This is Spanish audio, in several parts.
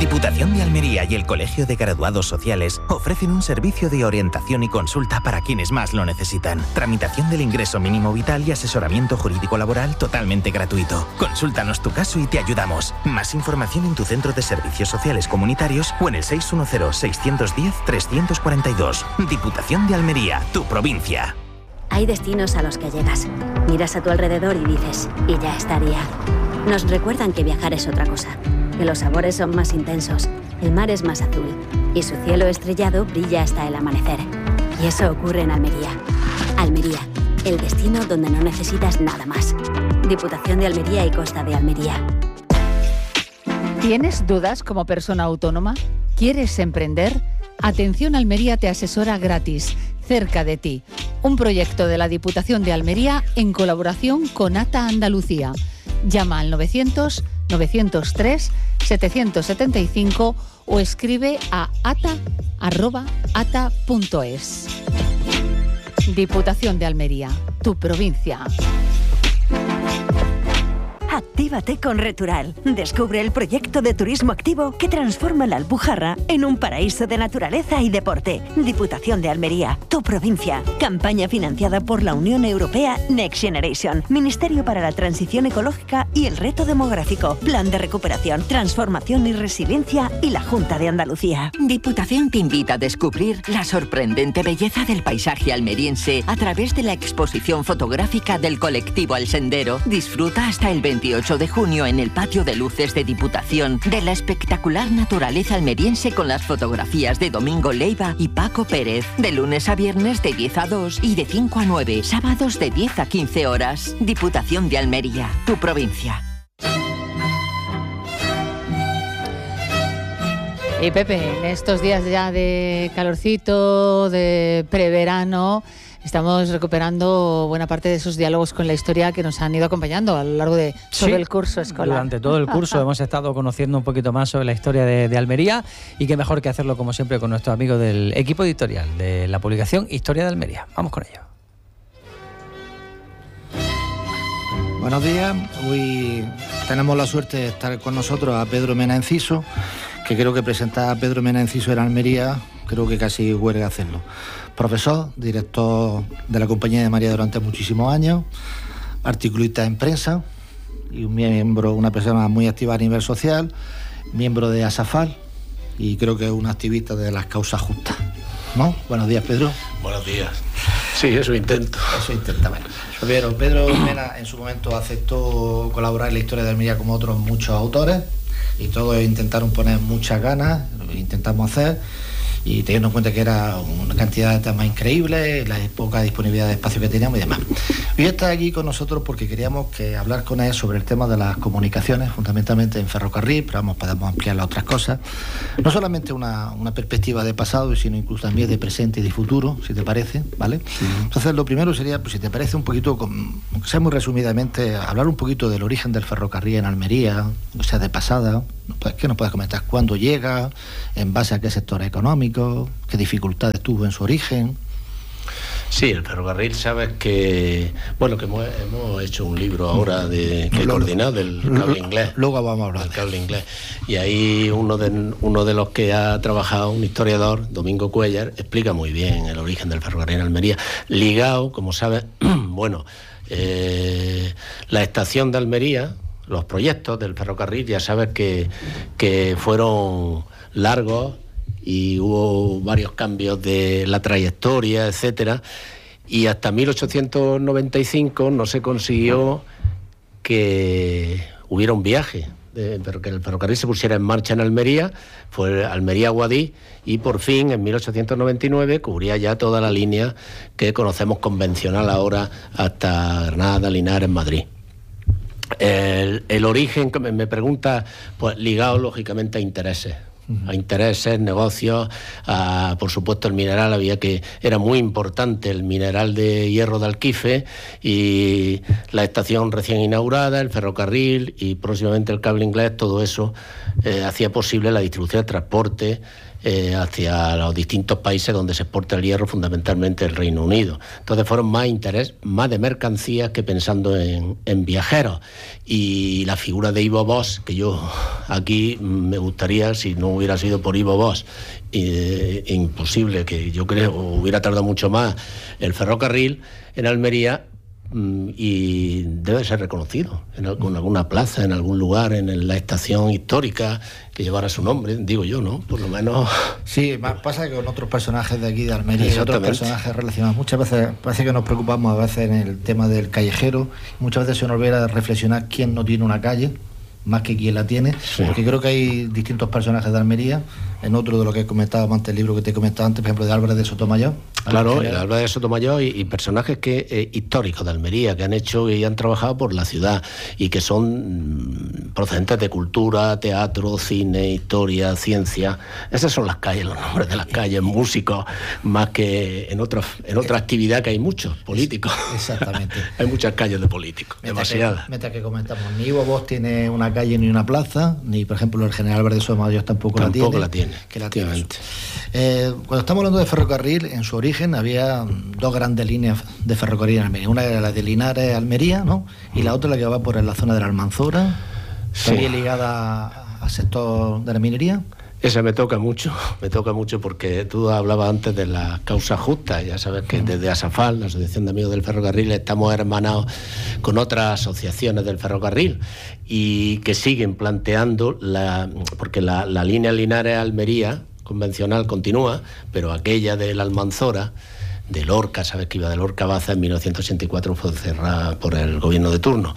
Diputación de Almería y el Colegio de Graduados Sociales ofrecen un servicio de orientación y consulta para quienes más lo necesitan. Tramitación del ingreso mínimo vital y asesoramiento jurídico laboral totalmente gratuito. Consúltanos tu caso y te ayudamos. Más información en tu centro de servicios sociales comunitarios o en el 610-610-342. Diputación de Almería, tu provincia. Hay destinos a los que llegas, miras a tu alrededor y dices, y ya estaría. Nos recuerdan que viajar es otra cosa, que los sabores son más intensos, el mar es más azul y su cielo estrellado brilla hasta el amanecer. Y eso ocurre en Almería. Almería, el destino donde no necesitas nada más. Diputación de Almería y Costa de Almería. ¿Tienes dudas como persona autónoma? ¿Quieres emprender? Atención Almería te asesora gratis, cerca de ti. Un proyecto de la Diputación de Almería en colaboración con ATA Andalucía. Llama al 900-903-775 o escribe a ata@ata.es. Diputación de Almería, tu provincia. Actívate con Retural. Descubre el proyecto de turismo activo que transforma la Alpujarra en un paraíso de naturaleza y deporte. Diputación de Almería, tu provincia. Campaña financiada por la Unión Europea Next Generation, Ministerio para la Transición Ecológica y el Reto Demográfico, Plan de Recuperación, Transformación y Resiliencia y la Junta de Andalucía. Diputación te invita a descubrir la sorprendente belleza del paisaje almeriense a través de la exposición fotográfica del colectivo El Sendero. Disfruta hasta el 28 de junio en el patio de luces de Diputación de la espectacular naturaleza almeriense con las fotografías de Domingo Leiva y Paco Pérez, de lunes a viernes de 10 a 2 y de 5 a 9, sábados de 10 a 15 horas. Diputación de Almería, tu provincia. Y Pepe, en estos días ya de calorcito, de preverano, estamos recuperando buena parte de esos diálogos con la historia que nos han ido acompañando a lo largo de todo el curso escolar. Durante todo el curso hemos estado conociendo un poquito más sobre la historia de Almería, y qué mejor que hacerlo, como siempre, con nuestros amigos del equipo editorial de la publicación Historia de Almería. Vamos con ello. Buenos días. Hoy tenemos la suerte de estar con nosotros a Pedro Mena Enciso, que creo que presentar a Pedro Mena Enciso en Almería, creo que casi huelga hacerlo. Profesor, director de la Compañía de María durante muchísimos años, articulista en prensa y una persona muy activa a nivel social, miembro de ASAFAL y creo que es un activista de las causas justas, ¿no? Buenos días, Pedro. Buenos días. Sí, eso intento. Bueno. Pero Pedro Mena en su momento aceptó colaborar en la Historia de Almería como otros muchos autores, y todos intentaron poner muchas ganas, lo intentamos hacer, y teniendo en cuenta que era una cantidad de temas increíbles, la poca disponibilidad de espacio que teníamos y demás. Hoy está aquí con nosotros porque queríamos hablar con él sobre el tema de las comunicaciones, fundamentalmente en ferrocarril, pero podemos ampliar a otras cosas. No solamente una perspectiva de pasado, sino incluso también de presente y de futuro, si te parece, ¿vale? Sí. Entonces, lo primero sería, pues, si te parece, un poquito, aunque sea muy resumidamente, hablar un poquito del origen del ferrocarril en Almería, o sea, de pasada. ¿Qué nos puedes comentar? ¿Cuándo llega? ¿En base a qué sector económico? ¿Qué dificultades tuvo en su origen? Sí, el ferrocarril, sabes que hemos hecho un libro ahora que he coordinado del cable inglés. Luego vamos a hablar del cable inglés. Y ahí uno de los que ha trabajado, un historiador, Domingo Cuellar, explica muy bien el origen del ferrocarril en Almería, ligado, como sabes, la estación de Almería. Los proyectos del ferrocarril, ya sabes que fueron largos y hubo varios cambios de la trayectoria, etcétera, y hasta 1895 no se consiguió que hubiera un viaje, pero que el ferrocarril se pusiera en marcha en Almería. Fue Almería-Guadix, y por fin en 1899 cubría ya toda la línea que conocemos convencional ahora hasta Granada, Linares, Madrid. El origen, que me pregunta, pues ligado lógicamente a intereses. A intereses, negocios, por supuesto el mineral, era muy importante el mineral de hierro de Alquife, y la estación recién inaugurada, el ferrocarril y próximamente el cable inglés, todo eso hacía posible la distribución de transporte hacia los distintos países donde se exporta el hierro, fundamentalmente el Reino Unido. Entonces fueron más de mercancías que pensando en viajeros. Y la figura de Ivo Bosch, que yo aquí me gustaría, si no hubiera sido por Ivo Bosch, imposible, que yo creo hubiera tardado mucho más el ferrocarril en Almería, y debe ser reconocido en alguna plaza, en algún lugar, en la estación histórica que llevara su nombre, digo yo, ¿no? Por lo menos. Sí, pasa que con otros personajes de aquí de Almería y otros personajes relacionados, muchas veces parece que nos preocupamos a veces en el tema del callejero, muchas veces se nos olvida reflexionar quién no tiene una calle más que quien la tiene, porque creo que hay distintos personajes de Almería. En otro de lo que he comentado antes, el libro que te he comentado antes, por ejemplo, de Álvarez de Sotomayor. Claro, el Álvarez de Sotomayor y personajes históricos de Almería, que han hecho y han trabajado por la ciudad y que son procedentes de cultura, teatro, cine, historia, ciencia. Esas son las calles, los nombres de las calles, músicos, más que en otra actividad que hay muchos, políticos. Exactamente. Hay muchas calles de políticos, demasiadas. Mientras que comentamos, ni Ivo Bosch tiene una calle ni una plaza, ni por ejemplo el general Álvarez de Sotomayor tampoco la tiene. Cuando estamos hablando de ferrocarril, en su origen había dos grandes líneas de ferrocarril en Almería. Una era la de Linares Almería, ¿no? Y la otra la que va por la zona de la Almanzora, también ligada al sector de la minería. Esa me toca mucho porque tú hablabas antes de las causas justas. Ya sabes que desde ASAFAL, la Asociación de Amigos del Ferrocarril, estamos hermanados con otras asociaciones del ferrocarril y que siguen planteando, porque la línea Linares-Almería convencional continúa, pero aquella de la Almanzora, de Lorca, sabes que iba de Lorca a Baza, en 1984 fue cerrada por el gobierno de turno.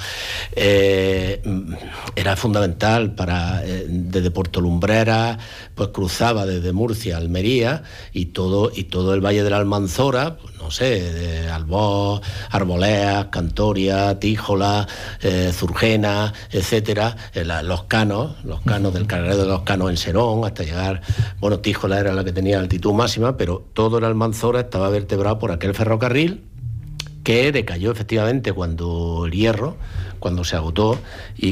Era fundamental para desde Puerto Lumbrera, pues cruzaba desde Murcia a Almería y todo el valle de la Almanzora, pues no sé, de Albós, Arboleas, Cantoria, Tíjola, Zurgena, etcétera, los canos del carrero de los Canos en Serón, hasta llegar, bueno, Tíjola era la que tenía altitud máxima, pero todo el Almanzora estaba vertebrado por aquel ferrocarril que decayó efectivamente cuando el hierro, cuando se agotó y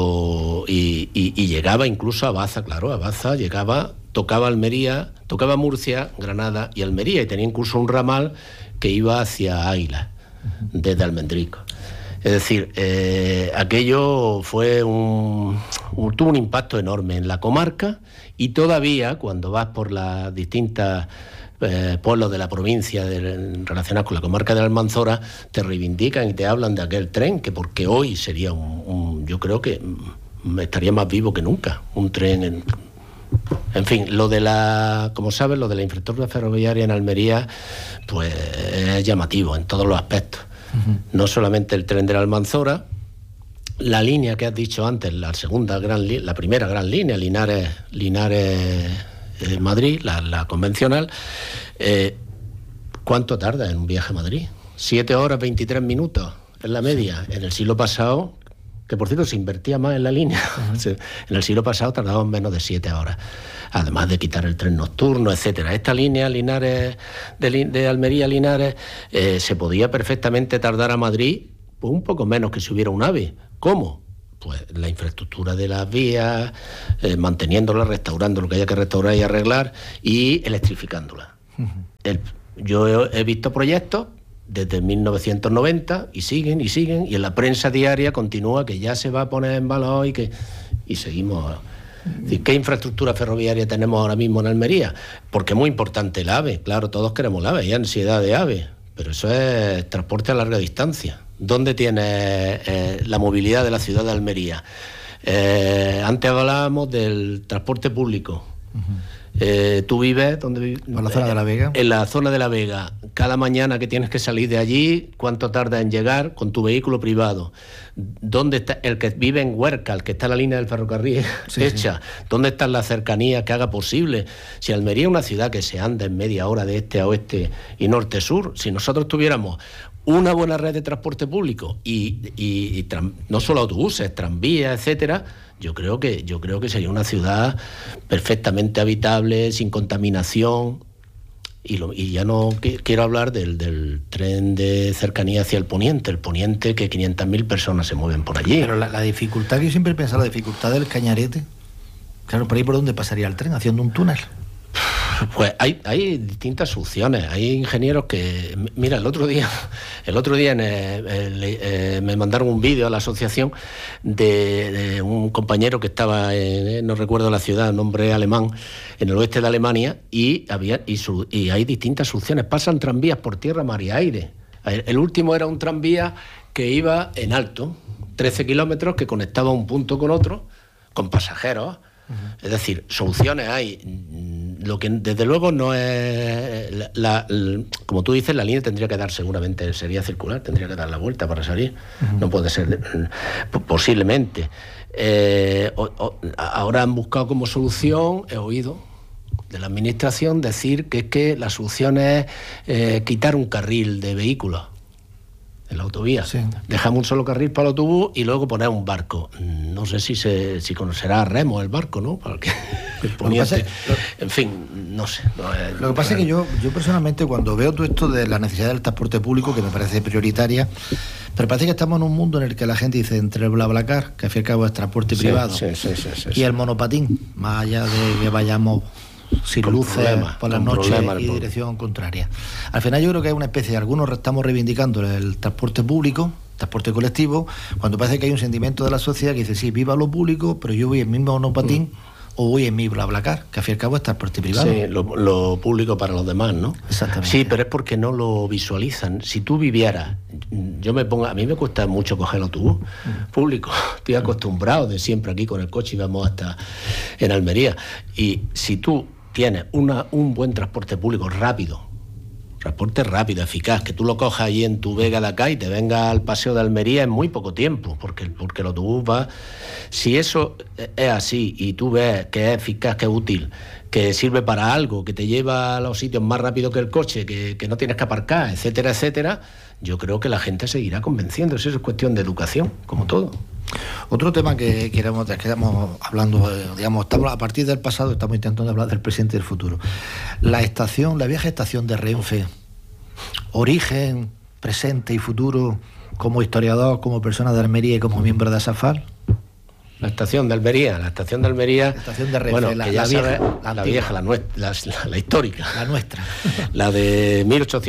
llegaba incluso a Baza, claro, a Baza llegaba, tocaba Almería, tocaba Murcia, Granada y Almería, y tenía incluso un ramal que iba hacia Águila desde Almendrico. Es decir, aquello tuvo un impacto enorme en la comarca, y todavía cuando vas por las distintas pueblos de la provincia relacionados con la comarca de la Almanzora, te reivindican y te hablan de aquel tren, que porque hoy sería yo creo que estaría más vivo que nunca, un tren en fin, como sabes, lo de la infraestructura ferroviaria en Almería pues es llamativo en todos los aspectos. No solamente el tren de la Almanzora, la línea que has dicho antes, la primera gran línea, Linares Madrid, la convencional. ¿Cuánto tarda en un viaje a Madrid? 7 horas 23 minutos es la media. En el siglo pasado, que por cierto se invertía más en la línea, en el siglo pasado tardaban menos de 7 horas, además de quitar el tren nocturno, etcétera. Esta línea Linares de Almería a Linares se podía perfectamente tardar a Madrid pues un poco menos que si hubiera un AVE. ¿Cómo? Pues la infraestructura de las vías, manteniéndolas, restaurando lo que haya que restaurar y arreglar, y electrificándolas. Yo he visto proyectos desde 1990 y siguen, y en la prensa diaria continúa que ya se va a poner en valor y seguimos. Es decir, ¿qué infraestructura ferroviaria tenemos ahora mismo en Almería? Porque es muy importante el AVE, claro, todos queremos el AVE, hay ansiedad de AVE, pero eso es transporte a larga distancia. ¿Dónde tiene la movilidad de la ciudad de Almería? Antes hablábamos del transporte público. Tú vives, ¿dónde vives? En la zona de La Vega. En la zona de La Vega. Cada mañana que tienes que salir de allí, ¿cuánto tarda en llegar con tu vehículo privado? ¿Dónde está el que vive en Huerca, el que está en la línea del ferrocarril hecha? Sí. ¿Dónde están las cercanías que haga posible? Si Almería es una ciudad que se anda en media hora de este a oeste y norte-sur, si nosotros tuviéramos una buena red de transporte público y no solo autobuses, tranvías, etcétera, yo creo que sería una ciudad perfectamente habitable, sin contaminación. Y ya no quiero hablar del tren de cercanía hacia el poniente que 500.000 personas se mueven por allí. Pero la dificultad, que yo siempre he pensado, la dificultad del Cañarete, claro, por ahí por dónde pasaría el tren, haciendo un túnel. Pues hay distintas soluciones. Hay ingenieros que... Mira, el otro día me mandaron un vídeo a la asociación de un compañero que estaba no recuerdo la ciudad, nombre alemán, en el oeste de Alemania, y hay distintas soluciones. Pasan tranvías por tierra, mar y aire. El último era un tranvía que iba en alto, 13 kilómetros, que conectaba un punto con otro, con pasajeros. Es decir, soluciones hay. Lo que desde luego no es... como tú dices, la línea tendría que dar, seguramente sería circular, tendría que dar la vuelta para salir. No puede ser, posiblemente. Ahora han buscado como solución, he oído de la administración decir que es que la solución es quitar un carril de vehículos en la autovía. Sí. Dejamos un solo carril para el autobús y luego poner un barco. No sé si conocerá a remo el barco, ¿no? Para que en fin, no sé. Lo que pasa es que yo personalmente, cuando veo todo esto de la necesidad del transporte público, que me parece prioritaria, pero parece que estamos en un mundo en el que la gente dice entre el BlaBlaCar, que al fin y al cabo es transporte privado, y el monopatín, más allá de que vayamos sin luces por las noches y dirección contraria. Al final yo creo que hay una especie de... Algunos estamos reivindicando el transporte público, transporte colectivo, cuando parece que hay un sentimiento de la sociedad que dice, sí, viva lo público, pero yo voy en mi monopatín o voy en mi BlaBlaCar, que al fin y al cabo es transporte privado. Sí, lo público para los demás, ¿no? Exactamente. Sí, pero es porque no lo visualizan. Si tú vivieras, a mí me cuesta mucho coger el autobús público. Estoy acostumbrado de siempre aquí con el coche y vamos hasta en Almería. Y si tú tienes un buen transporte público rápido, eficaz, que tú lo cojas ahí en tu Vega de acá y te vengas al paseo de Almería en muy poco tiempo, porque el autobús va... Si eso es así y tú ves que es eficaz, que es útil, que sirve para algo, que te lleva a los sitios más rápido que el coche, que no tienes que aparcar, etcétera, etcétera, yo creo que la gente seguirá convenciendo. Eso es cuestión de educación, como todo. Otro tema que estamos hablando, a partir del pasado estamos intentando hablar del presente y del futuro. La vieja estación de Renfe, origen, presente y futuro, como historiador, como persona de Almería y como miembro de ASAFAL. La estación de Almería. La estación de Renfe, bueno, la vieja, la histórica. La nuestra. La de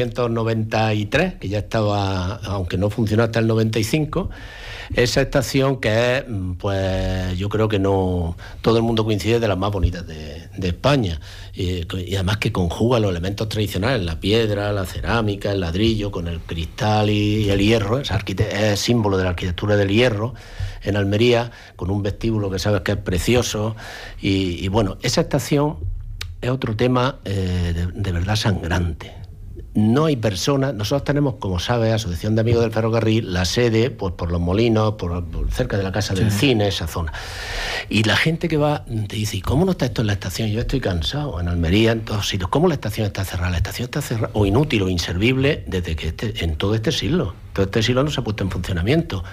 1893, que ya estaba, aunque no funcionó hasta el 95. Esa estación que es, pues yo creo que no todo el mundo coincide, de las más bonitas de España, y además que conjuga los elementos tradicionales, la piedra, la cerámica, el ladrillo, con el cristal y el hierro. Es símbolo de la arquitectura del hierro en Almería, con un vestíbulo que sabes que es precioso, y bueno, esa estación es otro tema de verdad sangrante. No hay personas. Nosotros tenemos, como sabes, Asociación de Amigos del Ferrocarril, la sede pues por Los Molinos, por cerca de la Casa del Cine, esa zona. Y la gente que va te dice, ¿y cómo no está esto en la estación? Yo estoy cansado, en Almería, en todos sitios. ¿Cómo la estación está cerrada? La estación está cerrada, o inútil o inservible, desde que en todo este siglo. Todo este siglo no se ha puesto en funcionamiento.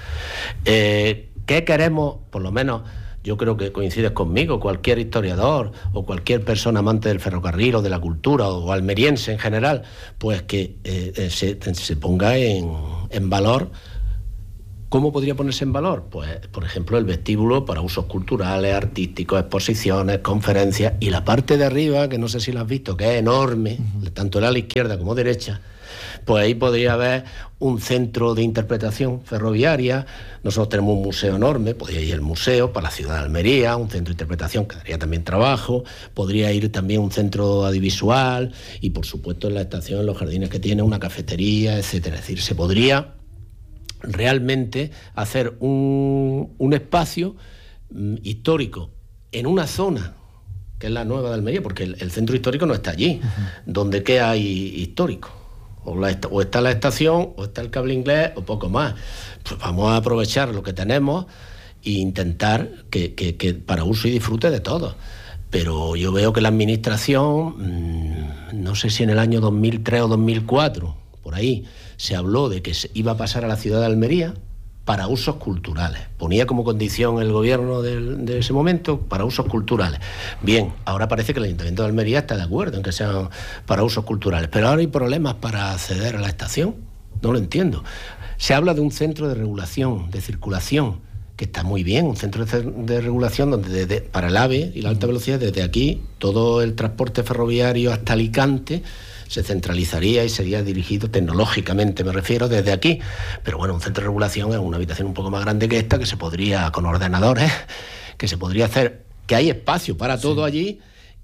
¿Qué queremos? Por lo menos... Yo creo que coincides conmigo, cualquier historiador o cualquier persona amante del ferrocarril o de la cultura o almeriense en general, pues que se ponga en valor. ¿Cómo podría ponerse en valor? Pues, por ejemplo, el vestíbulo para usos culturales, artísticos, exposiciones, conferencias, y la parte de arriba, que no sé si la has visto, que es enorme, tanto a la izquierda como derecha, pues ahí podría haber un centro de interpretación ferroviaria. Nosotros tenemos un museo enorme, podría ir el museo para la ciudad de Almería, un centro de interpretación que daría también trabajo, podría ir también un centro audiovisual y, por supuesto, en la estación, en los jardines que tiene, una cafetería, etcétera. Es decir, se podría realmente hacer un espacio histórico en una zona que es la nueva de Almería, porque el centro histórico no está allí. ¿Donde qué hay histórico? O está la estación, o está el cable inglés, o poco más. Pues vamos a aprovechar lo que tenemos e intentar que para uso y disfrute de todos. Pero yo veo que la administración, no sé si en el año 2003 o 2004, por ahí, se habló de que se iba a pasar a la ciudad de Almería para usos culturales. Ponía como condición el gobierno de ese momento para usos culturales. Bien, ahora parece que el Ayuntamiento de Almería está de acuerdo en que sean para usos culturales, pero ahora hay problemas para acceder a la estación. No lo entiendo. Se habla de un centro de regulación, de circulación, que está muy bien, un centro de regulación donde para el AVE y la alta velocidad, desde aquí, todo el transporte ferroviario hasta Alicante se centralizaría y sería dirigido tecnológicamente, me refiero, desde aquí. Pero bueno, un centro de regulación es una habitación un poco más grande que esta, que se podría, con ordenadores, que se podría hacer, que hay espacio para todo allí,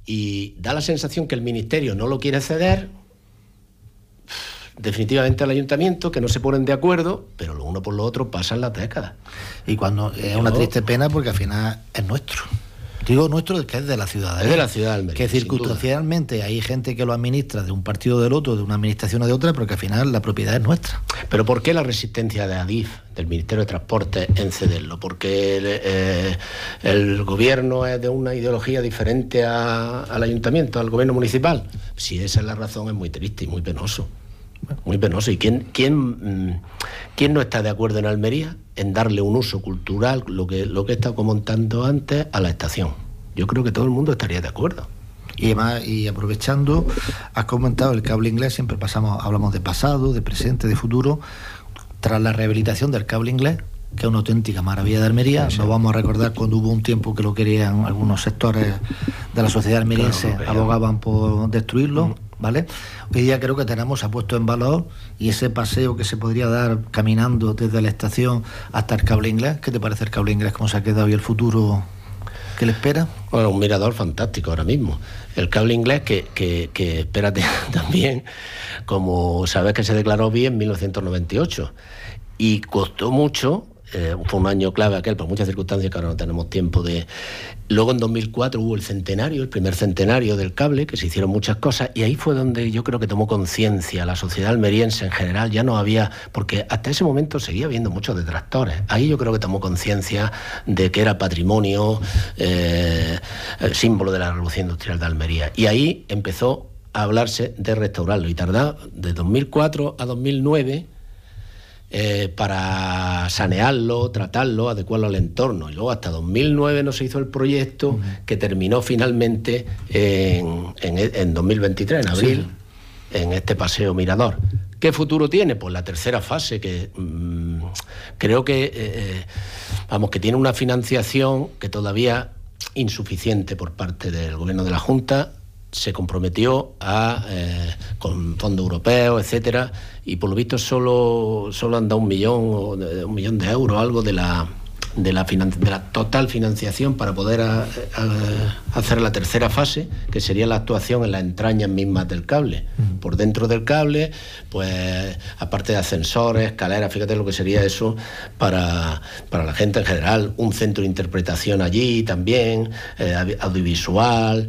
y da la sensación que el Ministerio no lo quiere ceder definitivamente al ayuntamiento, que no se ponen de acuerdo, pero lo uno por lo otro pasan las décadas. Y cuando es una triste pena, porque al final es nuestro. Digo nuestro, que es de la ciudad. Es de la ciudad de Almería. Que circunstancialmente hay gente que lo administra de un partido o del otro, de una administración o de otra, pero que al final la propiedad es nuestra. Pero ¿por qué la resistencia de Adif, del Ministerio de Transporte, en cederlo? Porque el gobierno es de una ideología diferente al ayuntamiento, al gobierno municipal. Si esa es la razón, es muy triste y muy penoso. Muy penoso. ¿Y quién no está de acuerdo en Almería en darle un uso cultural, lo que he estado comentando antes, a la estación? Yo creo que todo el mundo estaría de acuerdo. Y además, y aprovechando, has comentado el cable inglés, siempre hablamos de pasado, de presente, de futuro. Tras la rehabilitación del cable inglés, que es una auténtica maravilla de Almería, nos vamos a recordar cuando hubo un tiempo que lo querían algunos sectores de la sociedad almeriense, abogaban por destruirlo, ¿vale? Hoy día creo que se ha puesto en valor, y ese paseo que se podría dar caminando desde la estación hasta el cable inglés. ¿Qué te parece el cable inglés? ¿Cómo se ha quedado y el futuro que le espera? Bueno, un mirador fantástico ahora mismo. El cable inglés que espérate, también, como sabes, que se declaró bien en 1998 y costó mucho. Fue un año clave aquel, por muchas circunstancias que ahora no tenemos tiempo de... Luego en 2004 hubo el primer centenario del cable, que se hicieron muchas cosas, y ahí fue donde yo creo que tomó conciencia la sociedad almeriense en general. Ya no había, porque hasta ese momento seguía habiendo muchos detractores. Ahí yo creo que tomó conciencia de que era patrimonio, símbolo de la revolución industrial de Almería. Y ahí empezó a hablarse de restaurarlo, y tardó de 2004 a 2009... para sanearlo, tratarlo, adecuarlo al entorno. Y luego hasta 2009 no se hizo el proyecto, que terminó finalmente en 2023, en abril, en este paseo mirador. ¿Qué futuro tiene? Pues la tercera fase, que creo que que tiene una financiación que todavía insuficiente por parte del gobierno de la Junta. Se comprometió con fondos europeos, etcétera, y por lo visto solo han dado un millón de euros, algo de la total financiación para poder hacer la tercera fase, que sería la actuación en las entrañas mismas del cable. Por dentro del cable, pues aparte de ascensores, escaleras, fíjate lo que sería eso para la gente en general, un centro de interpretación allí también, audiovisual,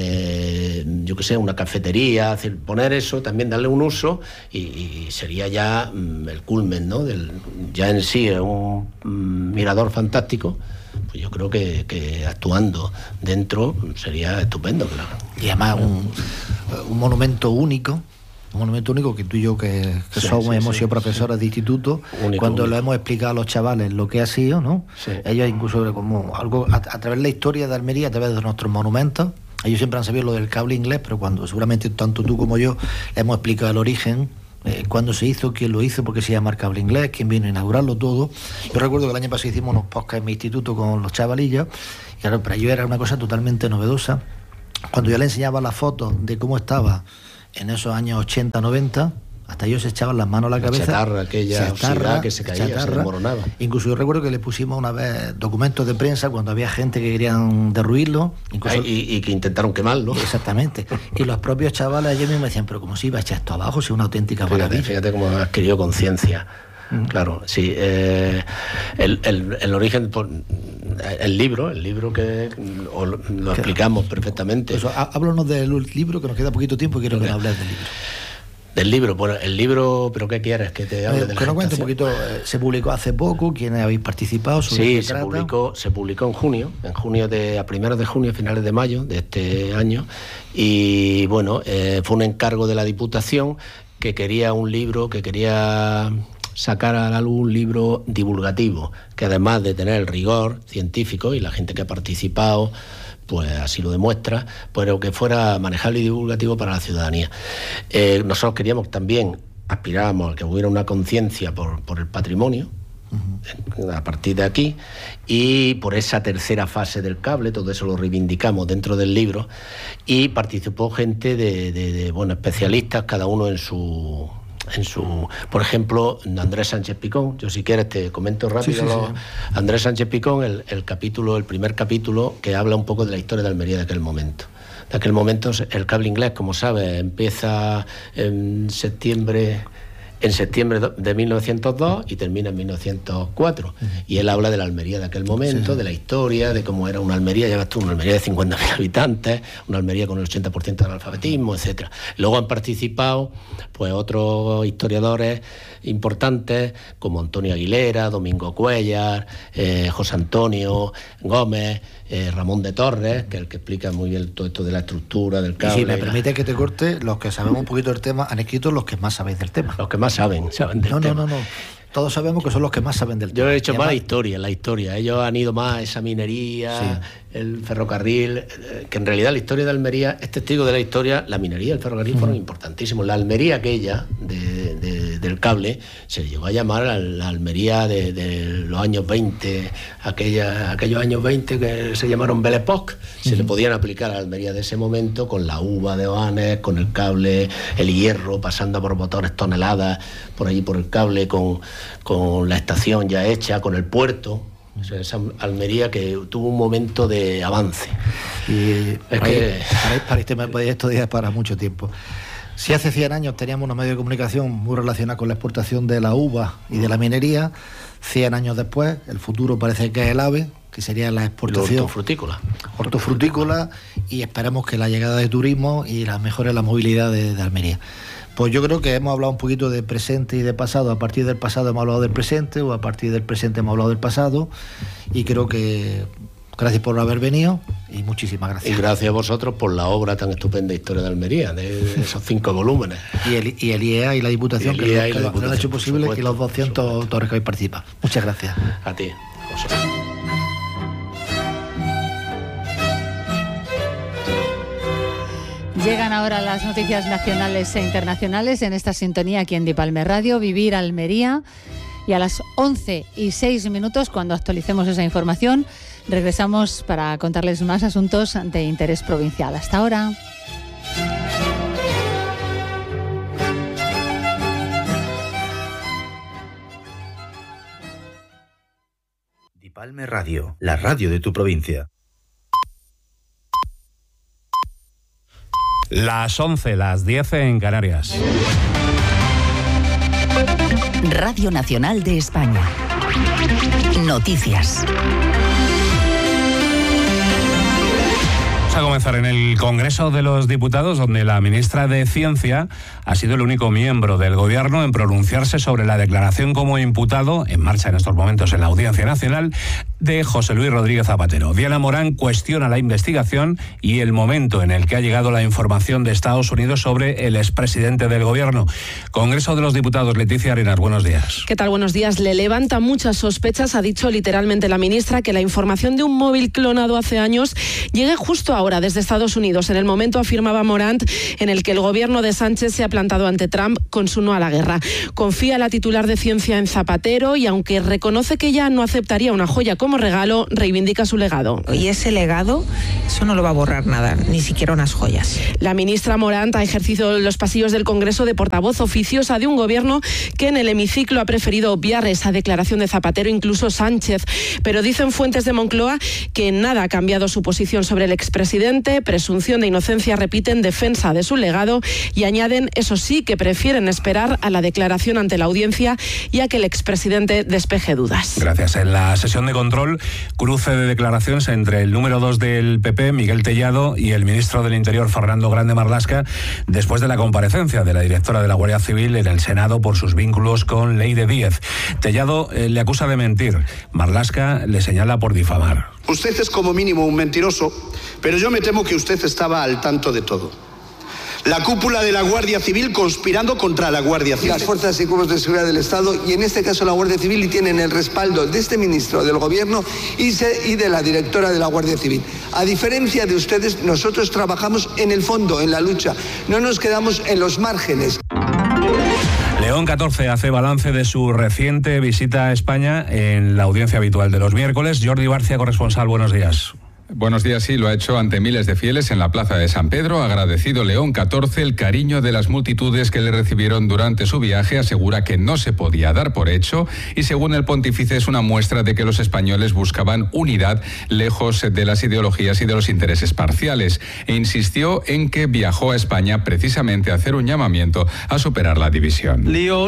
yo qué sé, una cafetería, es decir, poner eso, también darle un uso, y sería ya el culmen, ¿no? Ya en sí es un mirador fantástico. Pues yo creo que actuando dentro sería estupendo, claro. Y además un monumento único que tú y yo que hemos sido profesores de instituto, cuando lo hemos explicado a los chavales lo que ha sido, ¿no? Sí. Ellos incluso como algo a través de la historia de Almería, a través de nuestros monumentos, ellos siempre han sabido lo del cable inglés, pero cuando seguramente tanto tú como yo le hemos explicado el origen, cuándo se hizo, quién lo hizo, por qué se llama el cable inglés, quién vino a inaugurarlo, todo. Yo recuerdo que el año pasado hicimos unos podcasts en mi instituto con los chavalillos, y claro, para ellos era una cosa totalmente novedosa. Cuando yo le enseñaba las fotos de cómo estaba en esos años 80, 90, hasta ellos se echaban las manos a la cabeza. Chatarra, aquella oxidad que se caía, se desmoronaba. Incluso yo recuerdo que le pusimos una vez documentos de prensa cuando había gente que querían derruirlo. Incluso... y que intentaron quemarlo. Exactamente. Y los propios chavales ellos mismos me decían, pero ¿cómo se iba a echar esto abajo? Si es una auténtica maravilla. Fíjate cómo ha adquirido conciencia. Claro, sí. El origen, el libro que lo explicamos perfectamente. Pues, háblanos del libro, que nos queda poquito tiempo y quiero que nos hables del libro. Del libro, bueno, el libro, ¿pero qué quieres? Que te hable de la que nos cuente un poquito, se publicó hace poco, ¿quiénes habéis participado? Sí, se publicó en junio, a primeros de junio, finales de mayo de este año, y bueno, fue un encargo de la Diputación que quería sacar a la luz un libro divulgativo, que además de tener el rigor científico, y la gente que ha participado pues así lo demuestra, pero que fuera manejable y divulgativo para la ciudadanía. Nosotros queríamos también, aspirábamos a que hubiera una conciencia por el patrimonio, a partir de aquí, y por esa tercera fase del cable, todo eso lo reivindicamos dentro del libro, y participó gente de especialistas, cada uno en su por ejemplo, Andrés Sánchez Picón. Yo, si quieres, te comento rápido. Sí. Andrés Sánchez Picón, el primer capítulo, que habla un poco de la historia de Almería de aquel momento. De aquel momento, el cable inglés, como sabes, empieza en septiembre de 1902 y termina en 1904. Y él habla de la Almería de aquel momento, de la historia, de cómo era una Almería, ya ves tú, una Almería de 50.000 habitantes, una Almería con el 80% del analfabetismo, etcétera. Luego han participado pues otros historiadores importantes como Antonio Aguilera, Domingo Cuéllar, José Antonio Gómez, Ramón de Torres, que es el que explica muy bien todo esto de la estructura del cable. Y si me permite que te corte, los que sabemos un poquito del tema han escrito los que más sabéis del tema. Los que más saben del tema. No. Todos sabemos que son los que más saben del tema. Yo he hecho más la historia. Ellos han ido más a esa minería, el ferrocarril, que en realidad la historia de Almería es testigo de la historia. La minería y el ferrocarril fueron importantísimos. La Almería aquella del cable se llegó a llamar la Almería de los años 20, aquellos años 20 que se llamaron Belle Époque. Se le podían aplicar a la Almería de ese momento, con la uva de Oanes, con el cable, el hierro pasando por motores toneladas por allí por el cable, con la estación ya hecha, con el puerto. O sea, esa Almería que tuvo un momento de avance. Y para este me podía estudiar para mucho tiempo. Si hace 100 años teníamos unos medios de comunicación muy relacionados con la exportación de la uva y de la minería, 100 años después el futuro parece que es el ave, que sería la exportación hortofrutícola, y esperemos que la llegada de turismo y la mejore la movilidad de Almería. Pues yo creo que hemos hablado un poquito de presente y de pasado. A partir del pasado hemos hablado del presente, o a partir del presente hemos hablado del pasado, y creo que gracias por haber venido y muchísimas gracias. Y gracias a vosotros por la obra tan estupenda, Historia de Almería, de esos 5 volúmenes. Y el IEA y la Diputación, que lo han hecho posible, y los 200 autores que habéis participado. Muchas gracias. A ti, José. Llegan ahora las noticias nacionales e internacionales en esta sintonía aquí en Dipalme Radio, Vivir Almería. Y a las 11:06, cuando actualicemos esa información, regresamos para contarles más asuntos de interés provincial. Hasta ahora. Dipalme Radio, la radio de tu provincia. Las 11, las 10 en Canarias. Radio Nacional de España. Noticias. A comenzar en el Congreso de los Diputados, donde la ministra de Ciencia ha sido el único miembro del Gobierno en pronunciarse sobre la declaración como imputado, en marcha en estos momentos en la Audiencia Nacional, de José Luis Rodríguez Zapatero. Diana Morán cuestiona la investigación y el momento en el que ha llegado la información de Estados Unidos sobre el expresidente del Gobierno. Congreso de los Diputados, Leticia Arenas, buenos días. ¿Qué tal? Buenos días. Le levanta muchas sospechas, ha dicho literalmente la ministra, que la información de un móvil clonado hace años llegue justo ahora desde Estados Unidos, en el momento, afirmaba Morant, en el que el gobierno de Sánchez se ha plantado ante Trump con su no a la guerra. Confía la titular de Ciencia en Zapatero y, aunque reconoce que ya no aceptaría una joya como regalo, reivindica su legado. Y ese legado, eso no lo va a borrar nada, ni siquiera unas joyas. La ministra Morant ha ejercido en los pasillos del Congreso de portavoz oficiosa de un gobierno que en el hemiciclo ha preferido obviar esa declaración de Zapatero, incluso Sánchez. Pero dicen fuentes de Moncloa que nada ha cambiado su posición sobre el expresidente. Presunción de inocencia, repiten, defensa de su legado, y añaden, eso sí, que prefieren esperar a la declaración ante la audiencia y a que el expresidente despeje dudas. Gracias. En la sesión de control, cruce de declaraciones entre el número 2 del PP, Miguel Tellado, y el ministro del Interior, Fernando Grande Marlaska, después de la comparecencia de la directora de la Guardia Civil en el Senado por sus vínculos con Leyde Díez. Tellado le acusa de mentir. Marlaska le señala por difamar. Usted es como mínimo un mentiroso, pero yo me temo que usted estaba al tanto de todo. La cúpula de la Guardia Civil conspirando contra la Guardia Civil. Las fuerzas y cuerpos de seguridad del Estado, y en este caso la Guardia Civil, y tienen el respaldo de este ministro del Gobierno y de la directora de la Guardia Civil. A diferencia de ustedes, nosotros trabajamos en el fondo, en la lucha. No nos quedamos en los márgenes. León XIV hace balance de su reciente visita a España en la audiencia habitual de los miércoles. Jordi Barcia, corresponsal, buenos días. Buenos días, sí, lo ha hecho ante miles de fieles en la plaza de San Pedro. Agradecido León XIV el cariño de las multitudes que le recibieron durante su viaje. Asegura que no se podía dar por hecho y, según el pontífice, es una muestra de que los españoles buscaban unidad lejos de las ideologías y de los intereses parciales. E insistió en que viajó a España precisamente a hacer un llamamiento a superar la división.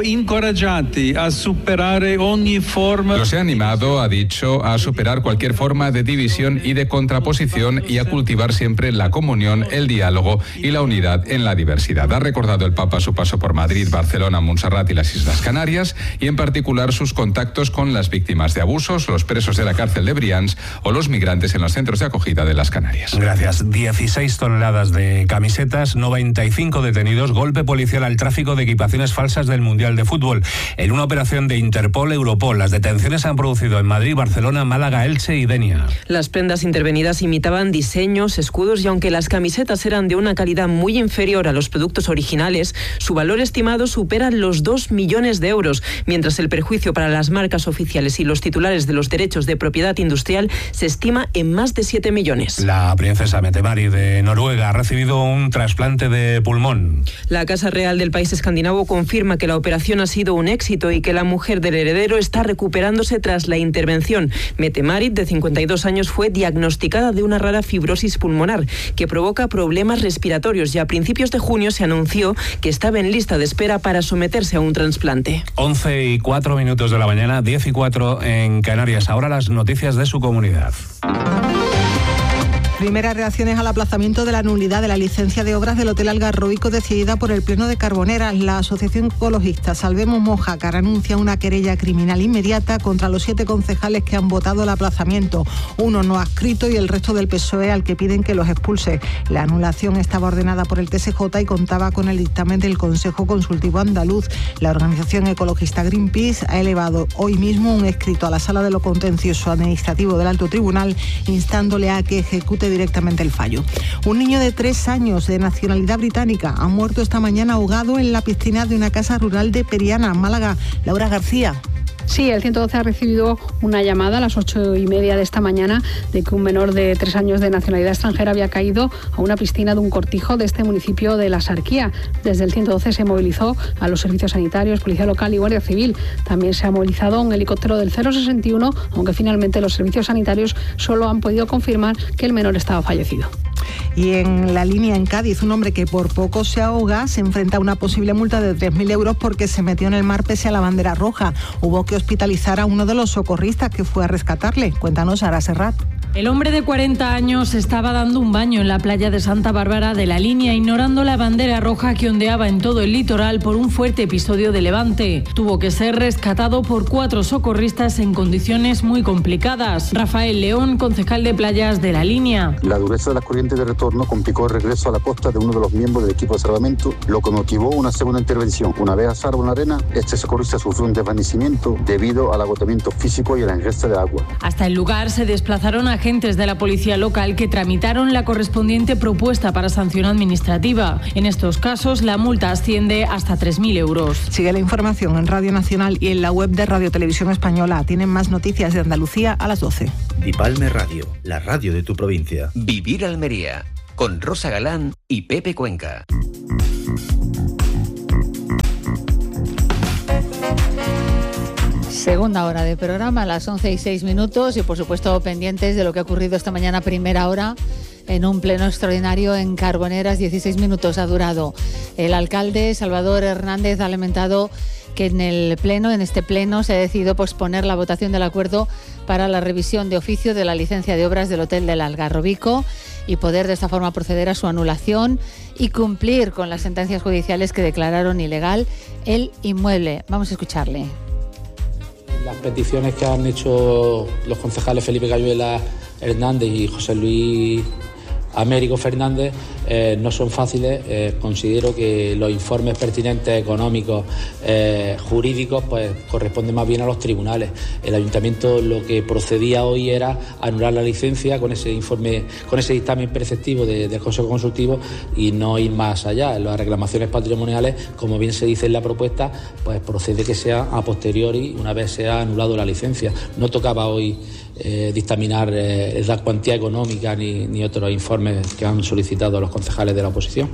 Los he animado, ha dicho, a superar cualquier forma de división y de contraposición y a cultivar siempre la comunión, el diálogo y la unidad en la diversidad. Ha recordado el Papa su paso por Madrid, Barcelona, Montserrat y las Islas Canarias, y en particular sus contactos con las víctimas de abusos, los presos de la cárcel de Brians o los migrantes en los centros de acogida de las Canarias. Gracias. 16 toneladas de camisetas, 95 detenidos, golpe policial al tráfico de equipaciones falsas del Mundial de Fútbol. En una operación de Interpol-Europol, las detenciones se han producido en Madrid, Barcelona, Málaga, Elche y Denia. Las prendas intervenidas imitaban diseños, escudos, y aunque las camisetas eran de una calidad muy inferior a los productos originales, su valor estimado supera los 2 millones de euros, mientras el perjuicio para las marcas oficiales y los titulares de los derechos de propiedad industrial se estima en más de 7 millones. La princesa Mette-Marit de Noruega ha recibido un trasplante de pulmón. La Casa Real del país escandinavo confirma que la operación ha sido un éxito y que la mujer del heredero está recuperándose tras la intervención. Mette-Marit, de 52 años, fue diagnosticada de una rara fibrosis pulmonar que provoca problemas respiratorios, y a principios de junio se anunció que estaba en lista de espera para someterse a un trasplante. 11:04 de la mañana, 10:04 en Canarias. Ahora las noticias de su comunidad. Primeras reacciones al aplazamiento de la nulidad de la licencia de obras del Hotel Algarrobico decidida por el Pleno de Carboneras. La asociación ecologista Salvemos Mojácar anuncia una querella criminal inmediata contra los 7 concejales que han votado el aplazamiento, uno no adscrito y el resto del PSOE, al que piden que los expulse. La anulación estaba ordenada por el TSJ y contaba con el dictamen del Consejo Consultivo Andaluz. La organización ecologista Greenpeace ha elevado hoy mismo un escrito a la Sala de lo Contencioso Administrativo del Alto Tribunal instándole a que ejecute directamente el fallo. Un niño de 3 años de nacionalidad británica ha muerto esta mañana ahogado en la piscina de una casa rural de Periana, Málaga. Laura García. Sí, el 112 ha recibido una llamada a las 8:30 de esta mañana de que un menor de 3 años de nacionalidad extranjera había caído a una piscina de un cortijo de este municipio de La Sarquía. Desde el 112 se movilizó a los servicios sanitarios, Policía Local y Guardia Civil. También se ha movilizado un helicóptero del 061, aunque finalmente los servicios sanitarios solo han podido confirmar que el menor estaba fallecido. Y en La Línea, en Cádiz, un hombre que por poco se ahoga se enfrenta a una posible multa de 3.000 euros porque se metió en el mar pese a la bandera roja. Hubo que hospitalizar a uno de los socorristas que fue a rescatarle. Cuéntanos, Sara Serrat. El hombre de 40 años estaba dando un baño en la playa de Santa Bárbara de La Línea, ignorando la bandera roja que ondeaba en todo el litoral por un fuerte episodio de levante. Tuvo que ser rescatado por 4 socorristas en condiciones muy complicadas. Rafael León, concejal de playas de La Línea. La dureza de las corrientes de retorno complicó el regreso a la costa de uno de los miembros del equipo de salvamento, lo que motivó una segunda intervención. Una vez a salvo en la arena, este socorrista sufrió un desvanecimiento debido al agotamiento físico y a la ingesta de agua. Hasta el lugar se desplazaron agentes de la policía local que tramitaron la correspondiente propuesta para sanción administrativa. En estos casos, la multa asciende hasta 3.000 euros. Sigue la información en Radio Nacional y en la web de Radio Televisión Española. Tienen más noticias de Andalucía a las 12. Dipalme Radio, la radio de tu provincia. Vivir Almería, con Rosa Galán y Pepe Cuenca. Segunda hora de programa, a las 11:06 y por supuesto pendientes de lo que ha ocurrido esta mañana a primera hora en un pleno extraordinario en Carboneras. 16 minutos ha durado. El alcalde Salvador Hernández ha lamentado que en este pleno se ha decidido posponer la votación del acuerdo para la revisión de oficio de la licencia de obras del Hotel del Algarrobico y poder de esta forma proceder a su anulación y cumplir con las sentencias judiciales que declararon ilegal el inmueble. Vamos a escucharle. Las peticiones que han hecho los concejales Felipe Cayuela Hernández y José Luis Américo Fernández no son fáciles. Considero que los informes pertinentes económicos, jurídicos, pues corresponden más bien a los tribunales. El ayuntamiento lo que procedía hoy era anular la licencia con ese informe, con ese dictamen preceptivo del Consejo Consultivo y no ir más allá. En las reclamaciones patrimoniales, como bien se dice en la propuesta, pues procede que sea a posteriori, una vez se ha anulado la licencia. No tocaba hoy dictaminar la cuantía económica ni otros informes que han solicitado los concejales de la oposición.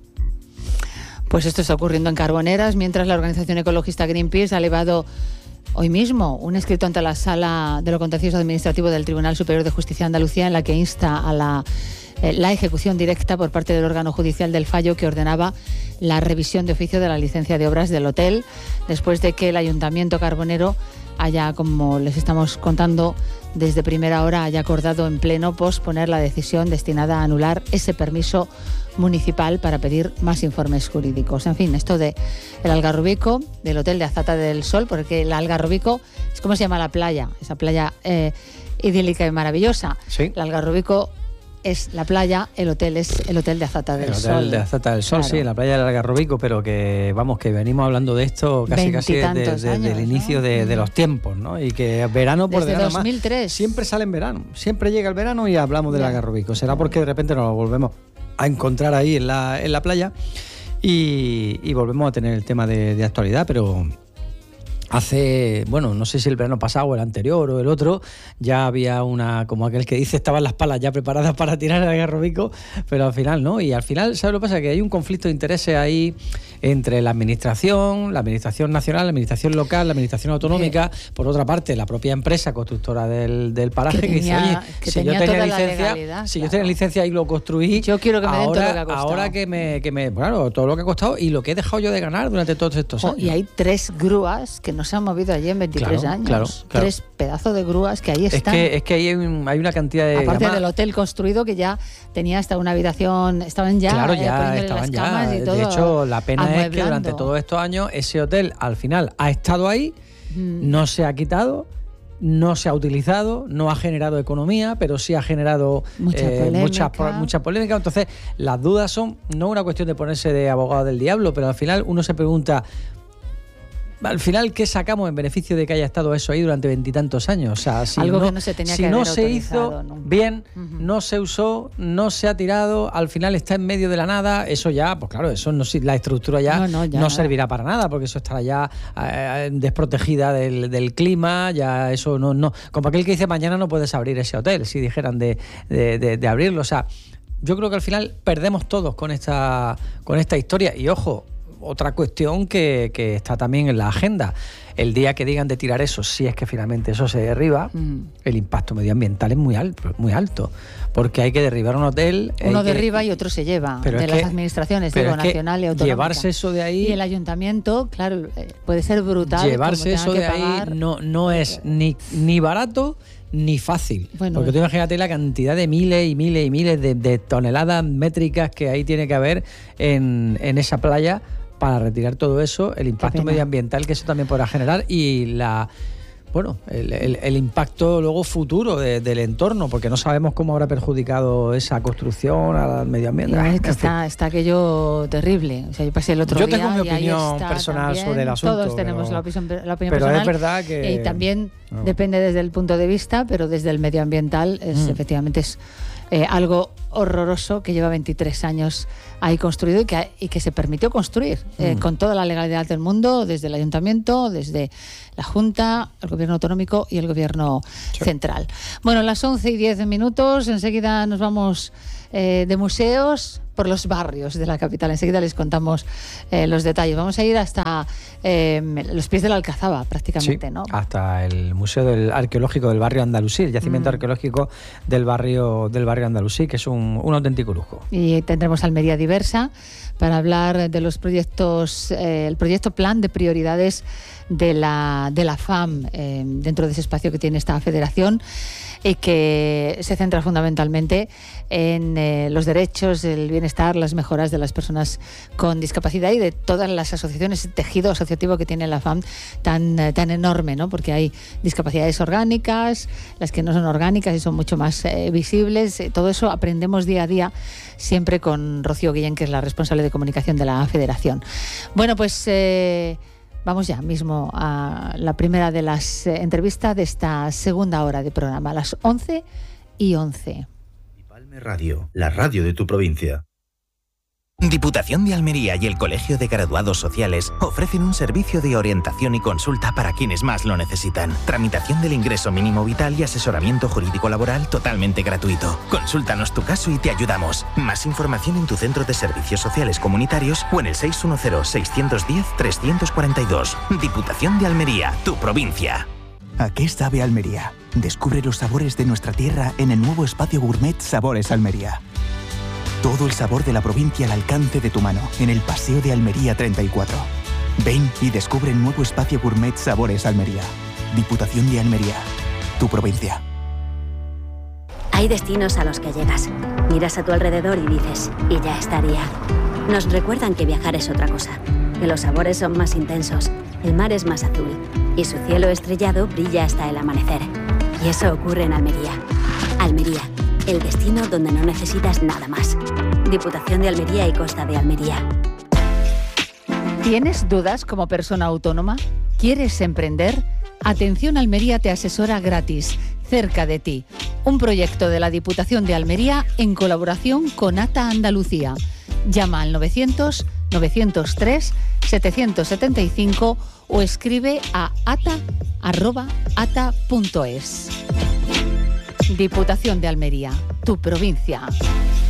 Pues esto está ocurriendo en Carboneras, mientras la organización ecologista Greenpeace ha elevado hoy mismo un escrito ante la Sala de lo Contencioso Administrativo del Tribunal Superior de Justicia de Andalucía, en la que insta a la ejecución directa por parte del órgano judicial del fallo que ordenaba la revisión de oficio de la licencia de obras del hotel, después de que el Ayuntamiento carbonero haya, como les estamos contando desde primera hora, haya acordado en pleno posponer la decisión destinada a anular ese permiso municipal para pedir más informes jurídicos. En fin, esto de el Algarrobico, del hotel de Azata del Sol, porque el Algarrobico es como se llama la playa, esa playa idílica y maravillosa. Sí. El Algarrobico es la playa, el hotel es el hotel de Azata del Sol. El hotel de Azata del Sol, claro. Sí, en la playa del Algarrobico, pero que vamos, que venimos hablando de esto casi desde el inicio, ¿no? de los tiempos, ¿no? Y que verano por desde verano 2003. Más, siempre sale en verano, siempre llega el verano y hablamos del Algarrobico. Será porque de repente nos lo volvemos a encontrar ahí en la playa y volvemos a tener el tema de actualidad, pero hace, bueno, no sé si el verano pasado o el anterior o el otro, ya había una, como aquel que dice, estaban las palas ya preparadas para tirar el Algarrobico, pero al final no. Y al final, ¿sabes lo que pasa? Que hay un conflicto de intereses ahí entre la administración nacional, la administración local, la administración autonómica, por otra parte la propia empresa constructora del paraje que dice, oye, si yo tenía licencia, yo tenía licencia y lo construí, yo quiero que me den todo lo que ha costado. Ahora que me claro, todo lo que ha costado y lo que he dejado yo de ganar durante todos estos años. Y hay 3 grúas que no se han movido allí en 23 años. Claro. 3 pedazos de grúas que ahí están. Es que hay una cantidad de... Aparte del hotel construido, que ya tenía hasta una habitación, estaban ya, claro, ya estaban las camas ya. Y todo. De hecho, la pena amueblando. Es que durante todos estos años ese hotel al final ha estado ahí, no se ha quitado, no se ha utilizado, no ha generado economía, pero sí ha generado mucha polémica. Entonces, las dudas son no una cuestión de ponerse de abogado del diablo, pero al final uno se pregunta, al final, ¿qué sacamos en beneficio de que haya estado eso ahí durante 20 y tantos años? O sea, algo que no se tenía que haber se hizo nunca. Bien, no se usó, no se ha tirado, al final está en medio de la nada, eso ya, pues claro, eso no, la estructura ya no servirá para nada, porque eso estará ya desprotegida del clima, ya eso no. Como aquel que dice, mañana no puedes abrir ese hotel, si dijeran de abrirlo. O sea, yo creo que al final perdemos todos con esta historia. Y ojo, otra cuestión que está también en la agenda. El día que digan de tirar eso, si es que finalmente eso se derriba, el impacto medioambiental es muy alto, porque hay que derribar un hotel. Uno derriba y otro se lleva, de las administraciones, digo, nacional y autonómica. Llevarse eso de ahí... Y el ayuntamiento, claro, puede ser brutal. Llevarse eso de ahí no es ni barato ni fácil, porque tú imagínate la cantidad de miles y miles y miles de toneladas métricas que ahí tiene que haber en esa playa para retirar todo eso, el impacto medioambiental que eso también podrá generar y el impacto luego futuro del entorno, porque no sabemos cómo habrá perjudicado esa construcción al medio ambiente. Es que está aquello terrible. O sea, yo pasé el otro día. Yo tengo mi opinión personal también, sobre el asunto. Todos tenemos la opinión pero personal. Es verdad que... Y también depende desde el punto de vista, pero desde el medioambiental efectivamente es algo horroroso que lleva 23 años ahí construido y que se permitió construir con toda la legalidad del mundo, desde el ayuntamiento, desde la Junta, el gobierno autonómico y el gobierno central. Bueno, las 11:10, enseguida nos vamos de museos por los barrios de la capital. Enseguida les contamos los detalles. Vamos a ir hasta los pies de la Alcazaba, prácticamente, ¿no? Hasta el Museo Arqueológico del Barrio Andalusí, el yacimiento arqueológico del barrio Andalusí, que es un auténtico lujo. Y tendremos Almería Diversa para hablar de los proyectos, el proyecto Plan de Prioridades de la FAM dentro de ese espacio que tiene esta federación, y que se centra fundamentalmente en los derechos, el bienestar, las mejoras de las personas con discapacidad y de todas las asociaciones, el tejido asociativo que tiene la FAM tan enorme, ¿no? Porque hay discapacidades orgánicas, las que no son orgánicas y son mucho más visibles. Todo eso aprendemos día a día, siempre con Rocío Guillén, que es la responsable de comunicación de la federación. Bueno, pues vamos ya mismo a la primera de las entrevistas de esta segunda hora de programa, a las 11:11. Palme Radio, la radio de tu provincia. Diputación de Almería y el Colegio de Graduados Sociales ofrecen un servicio de orientación y consulta para quienes más lo necesitan. Tramitación del ingreso mínimo vital y asesoramiento jurídico laboral totalmente gratuito. Consúltanos tu caso y te ayudamos. Más información en tu centro de servicios sociales comunitarios o en el 610-610-342. Diputación de Almería, tu provincia. ¿A qué sabe Almería? Descubre los sabores de nuestra tierra en el nuevo espacio gourmet Sabores Almería. Todo el sabor de la provincia al alcance de tu mano, en el Paseo de Almería 34. Ven y descubre el nuevo espacio gourmet Sabores Almería. Diputación de Almería, tu provincia. Hay destinos a los que llegas. Miras a tu alrededor y dices, y ya estaría. Nos recuerdan que viajar es otra cosa, que los sabores son más intensos, el mar es más azul y su cielo estrellado brilla hasta el amanecer. Y eso ocurre en Almería. Almería, el destino donde no necesitas nada más. Diputación de Almería y Costa de Almería. ¿Tienes dudas como persona autónoma? ¿Quieres emprender? Atención Almería te asesora gratis, cerca de ti. Un proyecto de la Diputación de Almería en colaboración con ATA Andalucía. Llama al 900-903-775 o escribe a ata@ata.es. Diputación de Almería, tu provincia.